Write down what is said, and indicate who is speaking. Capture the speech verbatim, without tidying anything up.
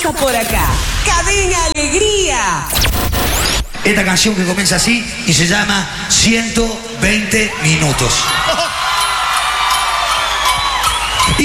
Speaker 1: pasa por acá. Cadena Alegría.
Speaker 2: Esta canción que comienza así y se llama ciento veinte minutos.